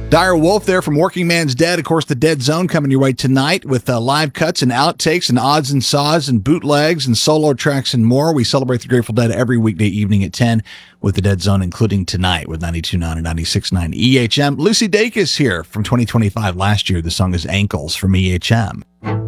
Dire Wolf there from Working Man's Dead. Of course, the Dead Zone coming your way tonight with live cuts and outtakes and odds and saws and bootlegs and solo tracks and more. We celebrate the Grateful Dead every weekday evening at 10 with the Dead Zone, including tonight with 92.9 and 96.9 EHM. Lucy Dacus here from 2025 last year. The song is Ankles from EHM.